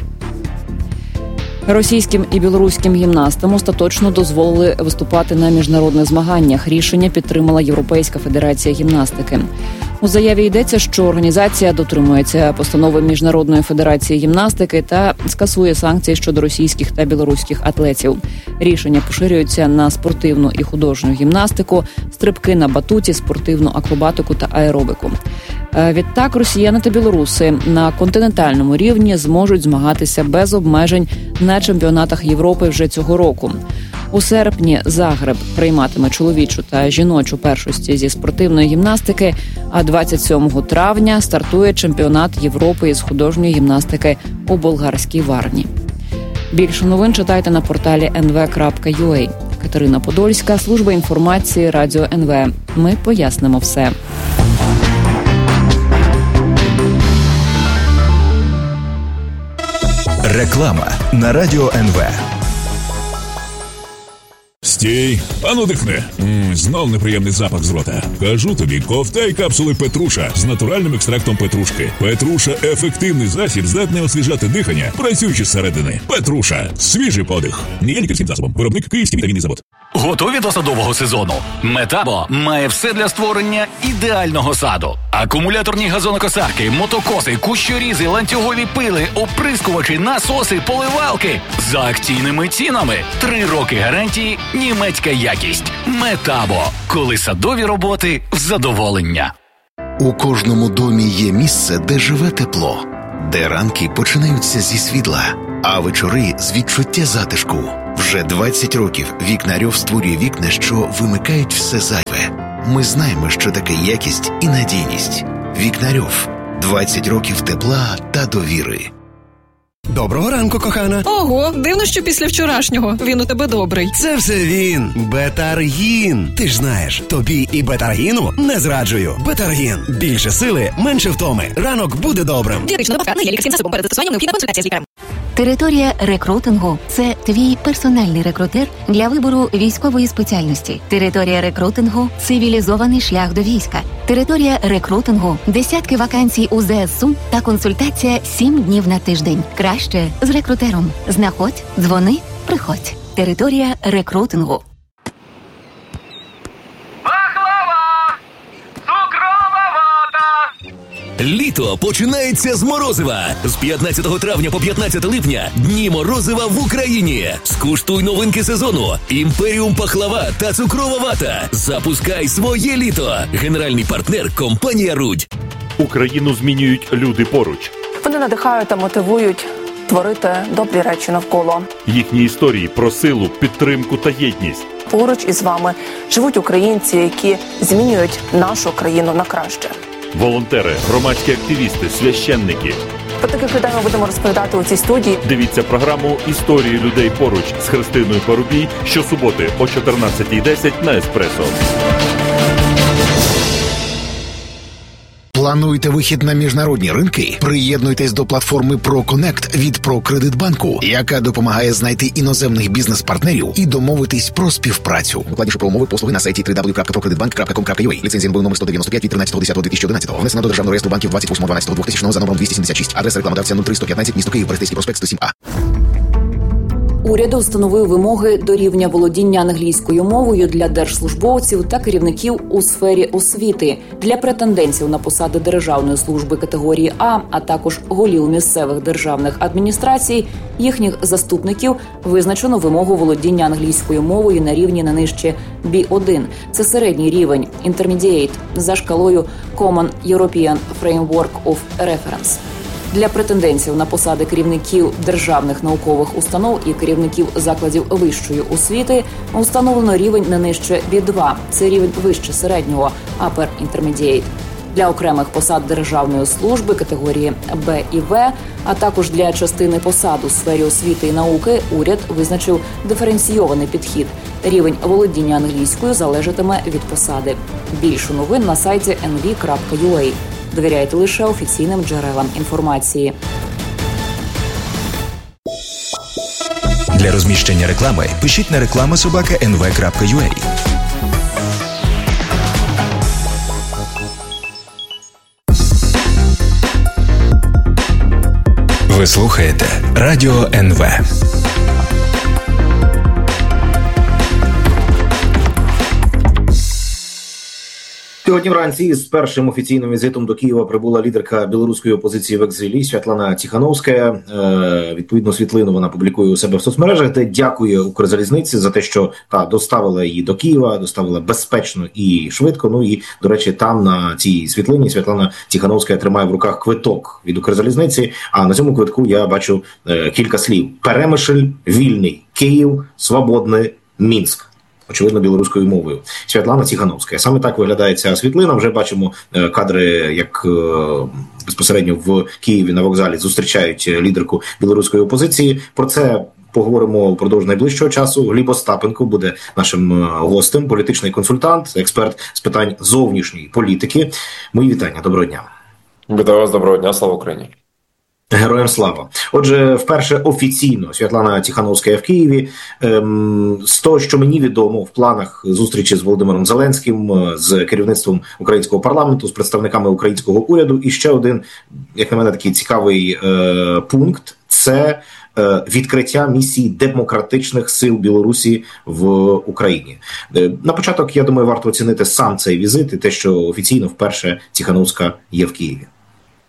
Російським і білоруським гімнастам остаточно дозволили виступати на міжнародних змаганнях. Рішення підтримала Європейська федерація гімнастики. У заяві йдеться, що організація дотримується постанови Міжнародної федерації гімнастики та скасує санкції щодо російських та білоруських атлетів. Рішення поширюються на спортивну і художню гімнастику, стрибки на батуті, спортивну акробатику та аеробику. Відтак, росіяни та білоруси на континентальному рівні зможуть змагатися без обмежень на чемпіонатах Європи вже цього року. У серпні Загреб прийматиме чоловічу та жіночу першості зі спортивної гімнастики, а 27 травня стартує чемпіонат Європи із художньої гімнастики у болгарській Варні. Більше новин читайте на порталі nv.ua. Катерина Подольська, служба інформації Радіо НВ. Ми пояснимо все. Реклама на Радіо НВ. Стій, ану дихни. Знов неприємний запах з рота. Кажу тобі, ковтай капсули Петруша з натуральним екстрактом петрушки. Петруша – ефективний засіб, здатний освіжати дихання, працюючи зсередини. Петруша – свіжий подих. Не є лікарським засобом. Виробник Київський вітамінний завод. Готові до садового сезону? Метабо має все для створення ідеального саду. Акумуляторні газонокосарки, мотокоси, кущорізи, ланцюгові пили, оприскувачі, насоси, поливалки. За акційними цінами. 3 роки гарантії, німецька якість. Метабо. Коли садові роботи в задоволення. У кожному домі є місце, де живе тепло. де ранки починаються зі світла, а вечори з відчуття затишку. Вже 20 років Вікнарьов створює вікна, що вимикають все зайве. Ми знаємо, що таке якість і надійність. Вікнарьов. 20 років тепла та довіри. Доброго ранку, кохана. Ого, дивно, що після вчорашнього він у тебе добрий. Це все він. Бетаргін. Ти ж знаєш, тобі і Бетаргіну не зраджую. Бетаргін. Більше сили, менше втоми. Ранок буде добрим. Дієтична добавка не є лікарським засобом. Перед застосуванням необхідна консультація з лікарем. Територія рекрутингу – це твій персональний рекрутер для вибору військової спеціальності. Територія рекрутингу – цивілізований шлях до війська. Територія рекрутингу – десятки вакансій у ЗСУ та консультація 7 днів на тиждень. Краще з рекрутером. Знаходь, дзвони, приходь. Територія рекрутингу. Літо починається з морозива. З 15 травня по 15 липня дні морозива в Україні. Скуштуй новинки сезону. Імперіум пахлава та цукрова вата. Запускай своє літо. Генеральний партнер – компанія «Рудь». Україну змінюють люди поруч. Вони надихають та мотивують творити добрі речі навколо. Їхні історії про силу, підтримку та єдність. Поруч із вами живуть українці, які змінюють нашу країну на краще. Волонтери, громадські активісти, священники. Про таких людей ми будемо розповідати у цій студії. Дивіться програму «Історії людей поруч» з Христиною Парубій щосуботи о 14:10 на Еспресо. Плануєте вихід на міжнародні ринки? Приєднуйтесь до платформи ProConnect від ProCreditBank, яка допомагає знайти іноземних бізнес-партнерів і домовитись про співпрацю. Докладніше про умови послуги на сайті www.procreditbank.com.ua. Ліцензійний номер 195 від 13.10.2011. Внесено до Державного реєстру банків 28.12.2000 за номером 276. Адреса рекламодавця 0315, місто Київ, Берестейський проспект 107А. Уряд встановив вимоги до рівня володіння англійською мовою для держслужбовців та керівників у сфері освіти. Для претендентів на посади державної служби категорії А також голів місцевих державних адміністрацій, їхніх заступників визначено вимогу володіння англійською мовою на рівні не нижче B1. Це середній рівень, intermediate, за шкалою Common European Framework of Reference. Для претендентів на посади керівників державних наукових установ і керівників закладів вищої освіти встановлено рівень не нижче B2. Це рівень вище середнього, upper intermediate. Для окремих посад державної служби категорії Б і В, а також для частини посад у сфері освіти і науки уряд визначив диференційований підхід. Рівень володіння англійською залежатиме від посади. Більше новин на сайті nv.ua. Довіряйте лише офіційним джерелам інформації. Для розміщення реклами пишіть на reklama@nv.ua. Ви слухаєте Радіо НВ. Сьогодні вранці з першим офіційним візитом до Києва прибула лідерка білоруської опозиції в екзилі Світлана Тихановська. Відповідну світлину вона публікує у себе в соцмережах, де дякує Укрзалізниці за те, що доставила її до Києва, доставила безпечно і швидко. Ну і, до речі, там на цій світлині Світлана Тихановська тримає в руках квиток від Укрзалізниці, а на цьому квитку я бачу кілька слів. Перемишль, вільний, Київ, свободний, Мінськ. Очевидно, білоруською мовою. Світлана Тихановська. Саме так виглядає ця світлина. Вже бачимо кадри, як безпосередньо в Києві на вокзалі зустрічають лідерку білоруської опозиції. Про це поговоримо впродовж найближчого часу. Гліб Остапенко буде нашим гостем, політичний консультант, експерт з питань зовнішньої політики. Мої вітання. Доброго дня. Вітаю вас, доброго дня. Слава Україні. Героям слава. Отже, вперше офіційно Світлана Тихановська в Києві. З того, що мені відомо, в планах зустрічі з Володимиром Зеленським, з керівництвом українського парламенту, з представниками українського уряду. І ще один, як на мене, такий цікавий пункт – це відкриття місії демократичних сил Білорусі в Україні. На початок, я думаю, варто оцінити сам цей візит і те, що офіційно вперше Тихановська є в Києві.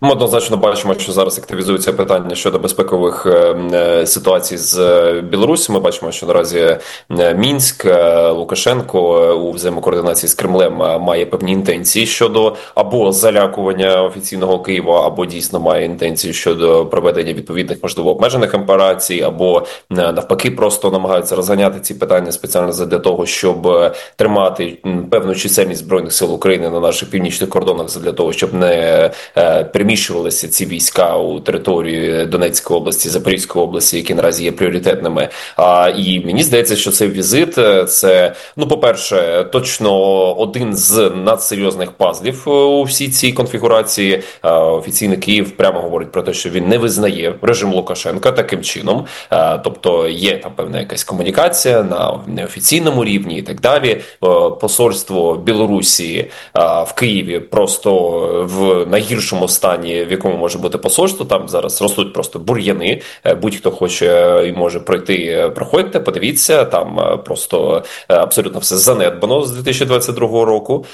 Ми однозначно бачимо, що зараз активізується питання щодо безпекових ситуацій з Білорусі. Ми бачимо, що наразі Мінськ, Лукашенко у взаємокоординації з Кремлем має певні інтенції щодо або залякування офіційного Києва, або дійсно має інтенції щодо проведення відповідних, можливо, обмежених операцій, або навпаки просто намагаються розганяти ці питання спеціально для того, щоб тримати певну чисельність Збройних сил України на наших північних кордонах, для того, щоб не переміщувалися ці війська у території Донецької області, Запорізької області, які наразі є пріоритетними. І мені здається, що цей візит – це, по-перше, точно один з надсерйозних пазлів у всій цій конфігурації. Офіційний Київ прямо говорить про те, що він не визнає режим Лукашенка таким чином. Тобто є там певна якась комунікація на неофіційному рівні і так далі. Посольство Білорусі в Києві просто в найгіршому стані, в якому може бути посольство. Там зараз ростуть просто бур'яни. Будь-хто хоче і може пройти, проходьте, подивіться. Там просто абсолютно все занедбано з 2022 року.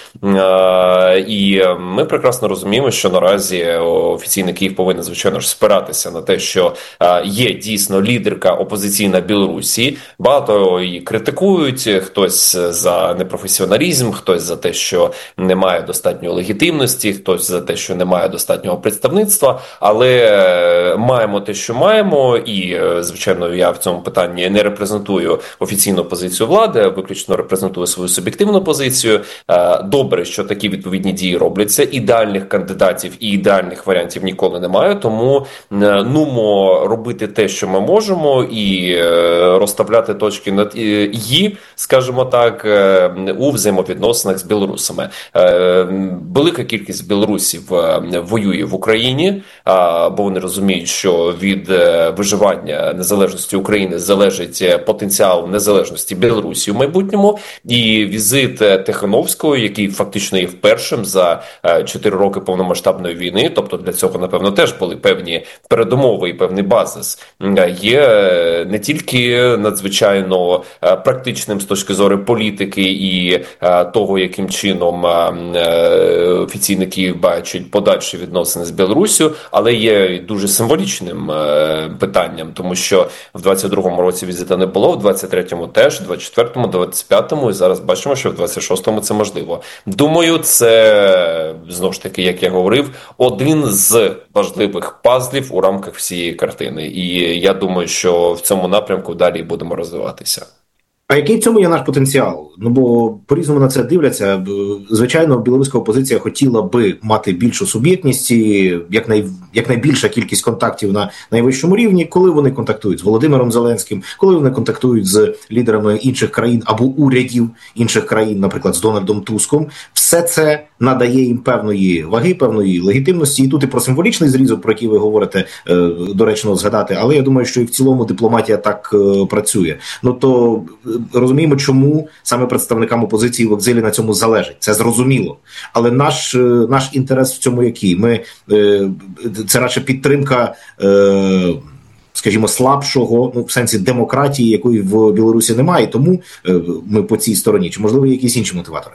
І ми прекрасно розуміємо, що наразі офіційний Київ повинен, звичайно ж, спиратися на те, що є дійсно лідерка опозиційна Білорусі. Багато її критикують, хтось за непрофесіоналізм, хтось за те, що немає достатньої легітимності, хтось за те, що немає достатнього представництва, але маємо те, що маємо, і, звичайно, я в цьому питанні не репрезентую офіційну позицію влади, а виключно репрезентую свою суб'єктивну позицію. Добре, що такі відповідні дії робляться. Ідеальних кандидатів і ідеальних варіантів ніколи немає, тому нумо робити те, що ми можемо, і розставляти точки над «і», скажімо так, у взаємовідносинах з білорусами. Велика кількість білорусів воює в Україні, бо вони розуміють, що від виживання незалежності України залежить потенціал незалежності Білорусі в майбутньому. І візит Тихановського, який фактично є першим за 4 роки повномасштабної війни, тобто для цього, напевно, теж були певні передумови і певний базис, є не тільки надзвичайно практичним з точки зору політики і того, яким чином офіційний Київ бачить подальші відносини з Білоруссю, але є дуже символічним питанням, тому що в 22-му році візита не було, в 23-му теж, в 24-му, 25-му, і зараз бачимо, що в 26-му це можливо. Думаю, це, знову ж таки, як я говорив, один з важливих пазлів у рамках всієї картини. І я думаю, що в цьому напрямку далі будемо розвиватися. А який в цьому є наш потенціал? Бо по-різному на це дивляться. Звичайно, білоруська опозиція хотіла би мати більшу суб'єктність і якнайбільша кількість контактів на найвищому рівні, коли вони контактують з Володимиром Зеленським, коли вони контактують з лідерами інших країн або урядів інших країн, наприклад, з Дональдом Туском. Все це надає їм певної ваги, певної легітимності. І тут і про символічний зрізок, про який ви говорите, доречно згадати. Але я думаю, що і в цілому дипломатія так працює. То розуміємо, чому саме представникам опозиції в екзилі на цьому залежить. Це зрозуміло. Але наш інтерес в цьому який? Це радше підтримка, скажімо, слабшого, в сенсі демократії, якої в Білорусі немає, тому ми по цій стороні. Чи, можливо, є якісь інші мотиватори?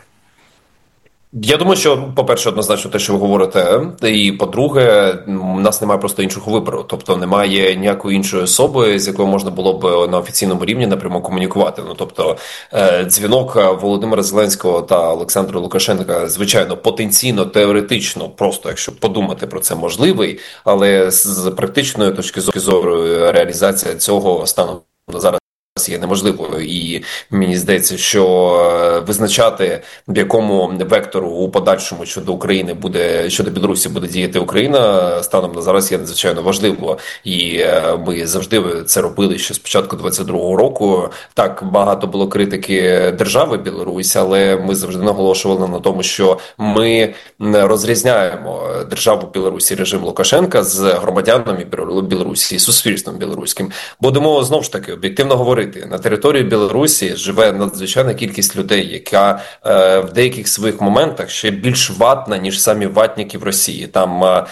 Я думаю, що, по-перше, однозначно те, що ви говорите, і, по-друге, у нас немає просто іншого вибору. Тобто немає ніякої іншої особи, з якою можна було б на офіційному рівні напряму комунікувати. Тобто дзвінок Володимира Зеленського та Олександра Лукашенка, звичайно, потенційно, теоретично, просто якщо подумати про це, можливий, але з практичної точки зору реалізація цього станом на зараз є неможливою. І мені здається, що визначати, в якому вектору у подальшому щодо України щодо Білорусі буде діяти Україна, станом на зараз є надзвичайно важливо. І ми завжди це робили ще з початку 22-го року. Так, багато було критики держави Білорусь, але ми завжди наголошували на тому, що ми розрізняємо державу Білорусі, режим Лукашенка з громадянами Білорусі, суспільством білоруським. Будемо, знову ж таки, об'єктивно говорити, говорити. На території Білорусі живе надзвичайна кількість людей, яка в деяких своїх моментах ще більш ватна, ніж самі ватники в Росії. Там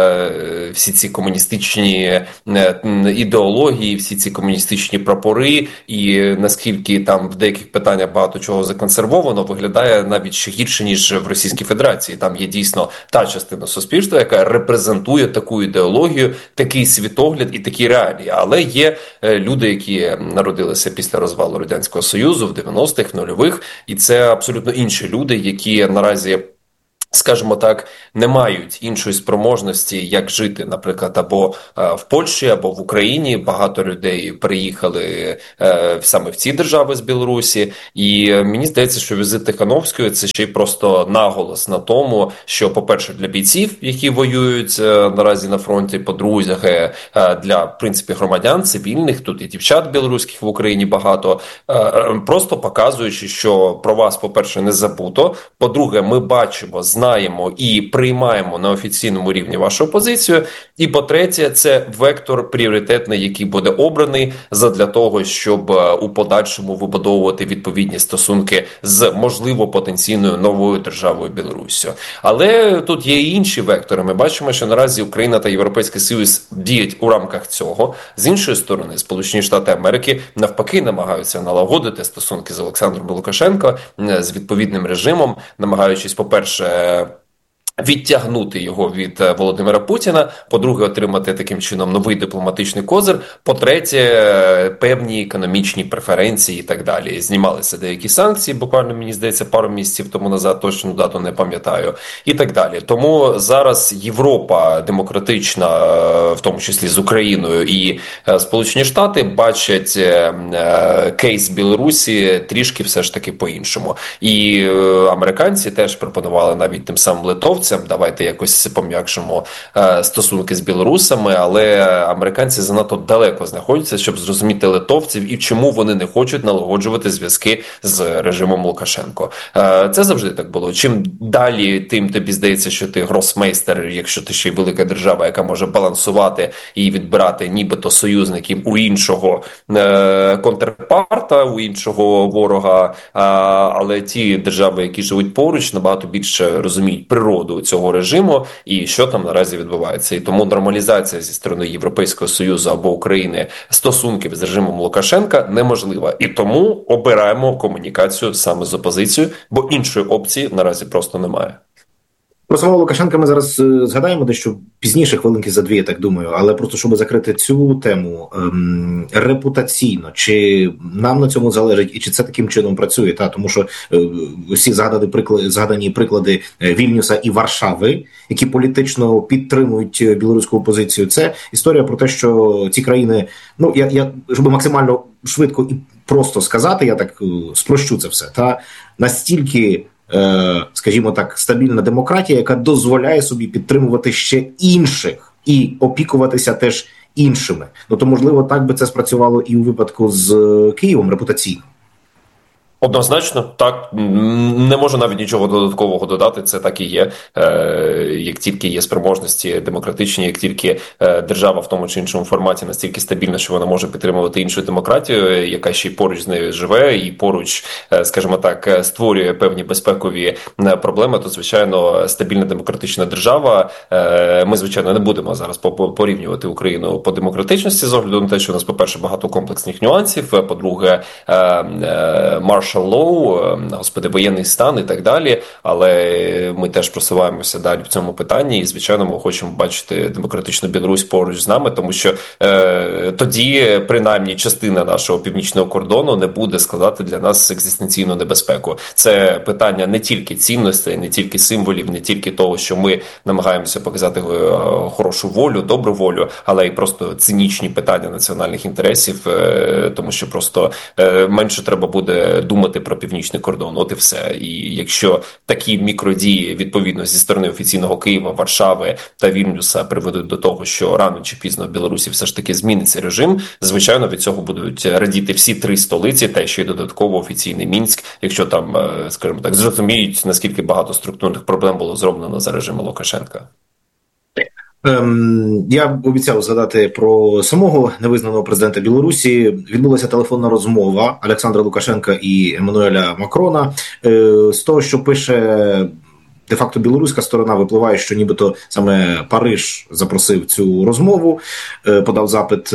всі ці комуністичні ідеології, всі ці комуністичні прапори, і наскільки там в деяких питаннях багато чого законсервовано, виглядає навіть ще гірше, ніж в Російській Федерації. Там є дійсно та частина суспільства, яка репрезентує таку ідеологію, такий світогляд і такі реалії. Але є люди, які народилися після розвалу Радянського Союзу в 90-х, в нульових, і це абсолютно інші люди, які наразі, скажімо так, не мають іншої спроможності, як жити, наприклад, або в Польщі, або в Україні. Багато людей приїхали саме в ці держави з Білорусі. І мені здається, що візит Тихановської – це ще й просто наголос на тому, що, по-перше, для бійців, які воюють наразі на фронті, по-друге, для, в принципі, громадян, цивільних, тут і дівчат білоруських в Україні багато, просто показуючи, що про вас, по-перше, не забуто, по-друге, ми бачимо, знаємо і приймаємо на офіційному рівні вашу позицію. І по-третє, це вектор пріоритетний, який буде обраний задля того, щоб у подальшому вибудовувати відповідні стосунки з, можливо, потенційною новою державою Білоруссю. Але тут є і інші вектори. Ми бачимо, що наразі Україна та Європейський Союз діють у рамках цього. З іншої сторони, Сполучені Штати Америки навпаки намагаються налагодити стосунки з Олександром Лукашенко, з відповідним режимом, намагаючись, по-перше, відтягнути його від Володимира Путіна, по-друге, отримати таким чином новий дипломатичний козир, по-третє, певні економічні преференції і так далі. Знімалися деякі санкції, буквально, мені здається, пару місяців тому назад, точну дату не пам'ятаю, і так далі. Тому зараз Європа демократична, в тому числі з Україною, і Сполучені Штати бачать кейс Білорусі трішки все ж таки по-іншому. І американці теж пропонували навіть тим самим литовцям, давайте якось пом'якшимо стосунки з білорусами, але американці занадто далеко знаходяться, щоб зрозуміти литовців і чому вони не хочуть налагоджувати зв'язки з режимом Лукашенко. Це завжди так було. Чим далі, тим тобі здається, що ти гросмейстер, якщо ти ще й велика держава, яка може балансувати і відбирати нібито союзників у іншого контрпарта, у іншого ворога, але ті держави, які живуть поруч, набагато більше розуміють природу цього режиму і що там наразі відбувається. І тому нормалізація зі сторони Європейського Союзу або України стосунків з режимом Лукашенка неможлива. І тому обираємо комунікацію саме з опозицією, бо іншої опції наразі просто немає. Про самого Лукашенка ми зараз згадаємо дещо пізніше, хвилинки за дві, я так думаю, але просто щоб закрити цю тему репутаційно, чи нам на цьому залежить і чи це таким чином працює, тому що всі згадані приклади Вільнюса і Варшави, які політично підтримують білоруську опозицію, це історія про те, що ці країни, щоб максимально швидко і просто сказати, я так спрощу це все, настільки, скажімо так, стабільна демократія, яка дозволяє собі підтримувати ще інших і опікуватися теж іншими. То, можливо, так би це спрацювало і у випадку з Києвом репутаційно. Однозначно, так. Не можу навіть нічого додаткового додати, це так і є. Як тільки є спроможності демократичні, як тільки держава в тому чи іншому форматі настільки стабільна, що вона може підтримувати іншу демократію, яка ще й поруч з нею живе і поруч, скажімо так, створює певні безпекові проблеми, то, звичайно, стабільна демократична держава. Ми, звичайно, не будемо зараз порівнювати Україну по демократичності з огляду на те, що у нас, по-перше, багато комплексних нюансів, по-друге, воєнний стан і так далі, але ми теж просуваємося далі в цьому питанні і, звичайно, ми хочемо бачити демократичну Білорусь поруч з нами, тому що тоді, принаймні, частина нашого північного кордону не буде складати для нас екзистенційну небезпеку. Це питання не тільки цінностей, не тільки символів, не тільки того, що ми намагаємося показати хорошу волю, добру волю, але й просто цинічні питання національних інтересів, тому що просто менше треба буде думати про північний кордон, от і все. І якщо такі мікродії, відповідно, зі сторони офіційного Києва, Варшави та Вільнюса приведуть до того, що рано чи пізно в Білорусі все ж таки зміниться режим, звичайно, від цього будуть радіти всі три столиці, та ще й додатково офіційний Мінськ, якщо там, скажімо так, зрозуміють, наскільки багато структурних проблем було зроблено за режиму Лукашенка. Я обіцяв згадати про самого невизнаного президента Білорусі. Відбулася телефонна розмова Олександра Лукашенка і Еммануеля Макрона. З того, що пише де-факто білоруська сторона, випливає, що нібито саме Париж запросив цю розмову, подав запит.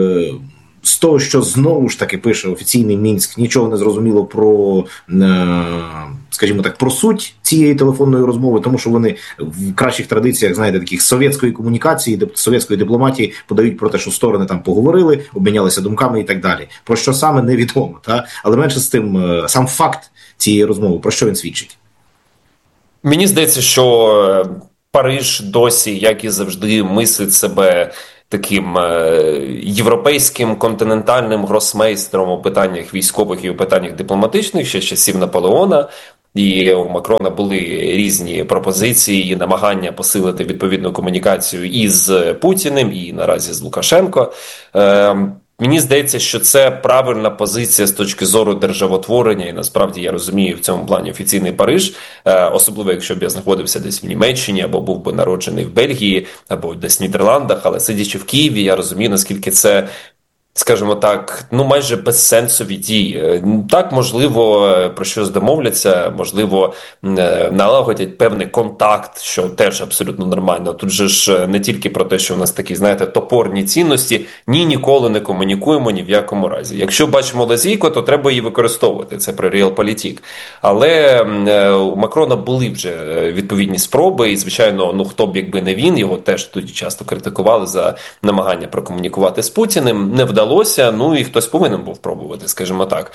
З того, що знову ж таки пише офіційний Мінськ, нічого не зрозуміло про, скажімо так, про суть цієї телефонної розмови, тому що вони в кращих традиціях, знаєте, таких совєтської комунікації, совєтської дипломатії подають про те, що сторони там поговорили, обмінялися думками і так далі. Про що саме невідомо, та? Але менше з тим, сам факт цієї розмови, про що він свідчить? Мені здається, що Париж досі, як і завжди, мислить себе таким європейським континентальним гросмейстером у питаннях військових і у питаннях дипломатичних ще з часів Наполеона. І у Макрона були різні пропозиції і намагання посилити відповідну комунікацію і з Путіним, і наразі з Лукашенко. Мені здається, що це правильна позиція з точки зору державотворення, і насправді я розумію в цьому плані офіційний Париж, особливо якщо б я знаходився десь в Німеччині, або був би народжений в Бельгії, або десь в Нідерландах, але сидячи в Києві, я розумію, наскільки це, скажімо так, майже безсенсові дії. Так, можливо, про щось домовляться, можливо, налагодять певний контакт, що теж абсолютно нормально. Тут же ж не тільки про те, що у нас такі, знаєте, топорні цінності, ніколи не комунікуємо ні в якому разі. Якщо бачимо лазійку, то треба її використовувати, це про реалполітик. Але у Макрона були вже відповідні спроби, і, звичайно, хто б якби не він, його теж тоді часто критикували за намагання прокомунікувати з Путіним, не вдалося, і хтось повинен був пробувати, скажімо так.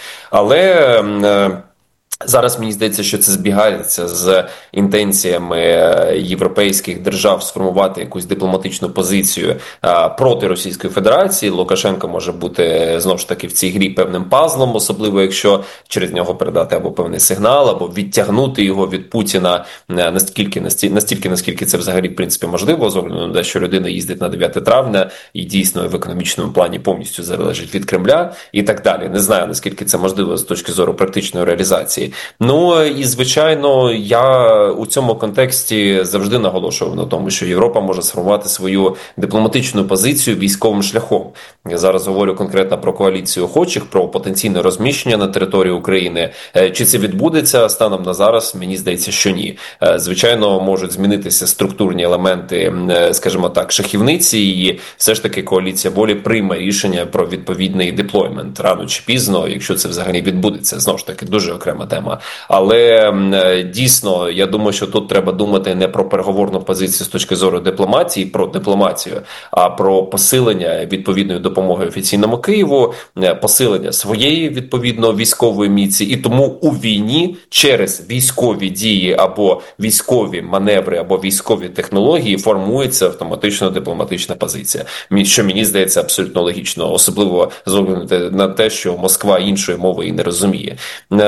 Але зараз мені здається, що це збігається з інтенціями європейських держав сформувати якусь дипломатичну позицію проти Російської Федерації. Лукашенко може бути, знову ж таки, в цій грі певним пазлом, особливо якщо через нього передати або певний сигнал, або відтягнути його від Путіна настільки, наскільки це взагалі, в принципі, можливо, з огляду на те, що людина їздить на 9 травня і дійсно в економічному плані повністю залежить від Кремля і так далі. Не знаю, наскільки це можливо з точки зору практичної реалізації. І, звичайно, я у цьому контексті завжди наголошував на тому, що Європа може сформувати свою дипломатичну позицію військовим шляхом. Я зараз говорю конкретно про коаліцію охочих, про потенційне розміщення на території України. Чи це відбудеться станом на зараз? Мені здається, що ні. Звичайно, можуть змінитися структурні елементи, скажімо так, шахівниці, і все ж таки коаліція волі прийме рішення про відповідний деплоймент рано чи пізно, якщо це взагалі відбудеться. Знову ж таки, дуже окрема тема. Але дійсно, я думаю, що тут треба думати не про переговорну позицію з точки зору дипломатії, про дипломатію, а про посилення відповідної допомоги офіційному Києву, посилення своєї, відповідно, військової міці. І тому у війні через військові дії або військові маневри, або військові технології формується автоматично дипломатична позиція. Що мені здається абсолютно логічно, особливо з огляду на те, що Москва іншої мови і не розуміє.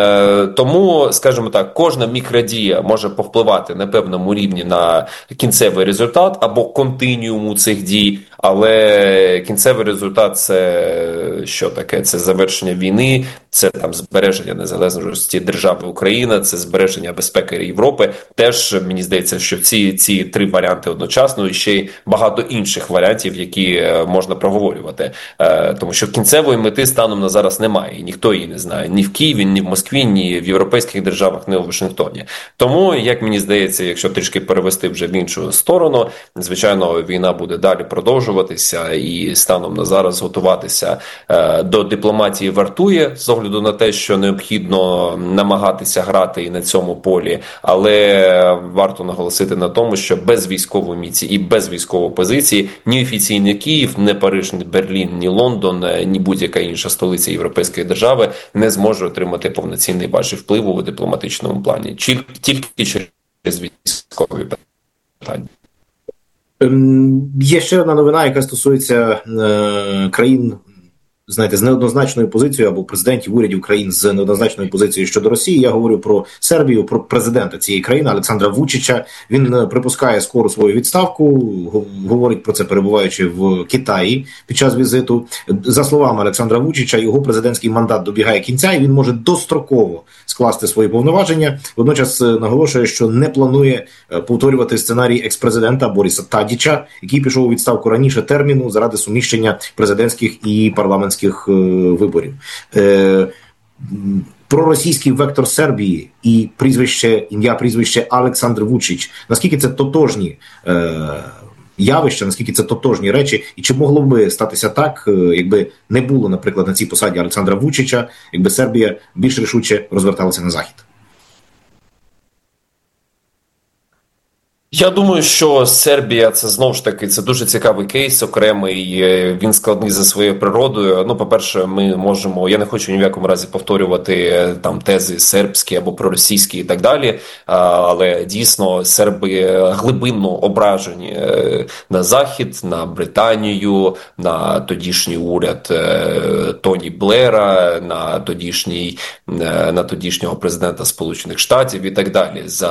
Тому, скажімо так, кожна мікродія може повпливати на певному рівні на кінцевий результат або континіуму цих дій, але кінцевий результат – це що таке? Це завершення війни, це там збереження незалежності держави Україна, це збереження безпеки Європи. Теж, мені здається, що ці три варіанти одночасно і ще й багато інших варіантів, які можна проговорювати. Тому що кінцевої мети станом на зараз немає, і ніхто її не знає. Ні в Києві, ні в Москві, ні в європейських державах, ні в Вашингтоні. Тому, як мені здається, якщо трішки перевести вже в іншу сторону, звичайно, війна буде далі продовжуватися, і станом на зараз готуватися до дипломатії вартує, з огляду на те, що необхідно намагатися грати і на цьому полі, але варто наголосити на тому, що без військової міці і без військової позиції ні офіційний Київ, ні Париж, ні Берлін, ні Лондон, ні будь-яка інша столиця європейської держави не зможе отримати повноцінний важіль впливу у дипломатичному плані. Тільки через військові питання. Є ще одна новина, яка стосується країн знаєте, з неоднозначною позицією, або президентів урядів країн з неоднозначною позицією щодо Росії. Я говорю про Сербію, про президента цієї країни Олександра Вучича. Він припускає скору свою відставку, говорить про це, перебуваючи в Китаї під час візиту. За словами Олександра Вучича, його президентський мандат добігає кінця, і він може достроково скласти свої повноваження. Водночас наголошує, що не планує повторювати сценарій експрезидента Боріса Тадіча, який пішов у відставку раніше терміну заради суміщення президентських і парламентських виборів. Проросійський вектор Сербії і ім'я-прізвище Олександр Вучич, наскільки це тотожні явища, наскільки це тотожні речі, і чи могло би статися так, якби не було, наприклад, на цій посаді Олександра Вучича, якби Сербія більш рішуче розверталася на захід? Я думаю, що Сербія, це знову ж таки, це дуже цікавий кейс, окремий, він складний за своєю природою. Ну, по-перше, ми можемо, я не хочу ні в якому разі повторювати там тези сербські або проросійські і так далі, але дійсно серби глибинно ображені на Захід, на Британію, на тодішній уряд Тоні Блера, на тодішнього президента Сполучених Штатів і так далі. За